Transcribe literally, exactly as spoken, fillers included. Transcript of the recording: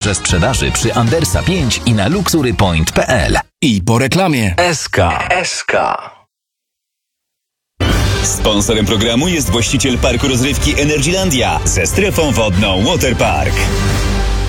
metraże sprzedaży przy Andersa pięć i na luxurypoint kropka p l. I po reklamie. S K. S K. Sponsorem programu jest właściciel parku rozrywki Energylandia ze strefą wodną Waterpark.